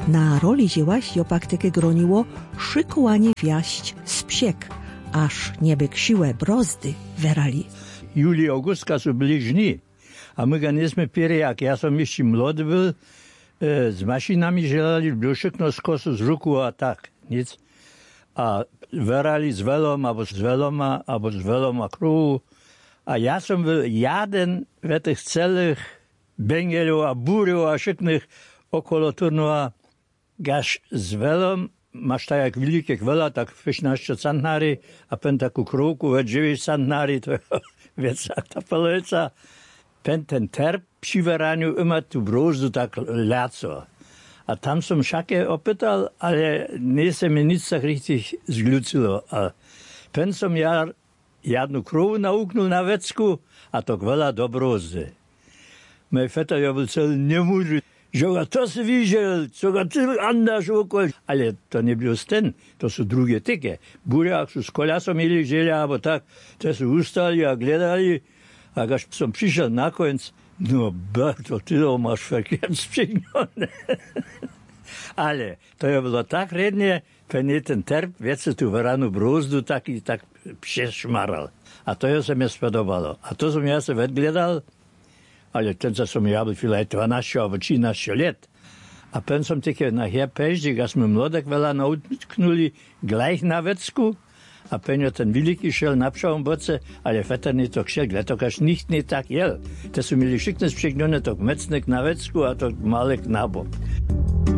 Na roli dziełaś opak takie groniło szykowanie wjaść z psiek, aż nieby siłę brozdy werali. Juli, augustka są byli żni, a my ganiśmy piery, jak ja som jeszcze młody był, z maszynami żelali, bluszykno z kosu, z ruku, a tak, nic. A werali z welom, albo z weloma kruhu. A ja som był jeden w tych celych bengelów, a burów, a szyknych okolo turnuła, gaż z welom, masz tak jak wielkie wela, tak 15 centnary, a pen taką kruku, we 9 centnary, to więc ta polica, pen ten terp przy weraniu ima tu brozdu tak laco. A tam som všaké opytal, ale nie se mi nic tak richtig zglucilo. A pen som ja jednu krovu nauknul na vecku, a to veľa do brozdy. Moj feta ja byl celý nemůžu. Že to si viděl, co ty andáš okolo. Ale to nebylo ten, to jsou drugie tyke. Burák sú s kolasom ili želia, abo tak, to sú ustali a gledali. A když som přišel na konec, no, to ty to máš verkehrt spřihnone. Ale to je bylo tak redne, penie ten terp, věc tu veranu brozdu taky tak přešmaral. A to je se mi spodobalo. A to som ja se vedgledal, ale ten som ja byl vielleicht 12 alebo 13 let. A pen som také na herpeždi, a sme mlodek veľa nautknuli gleich na vecku, a pen ten veliký šel na pšavom boce, ale feterný to kšel, gle to kaž nicht nie tak jel. Te sú mili šikne spřeknone to mecnek na vecku a to malek na bok.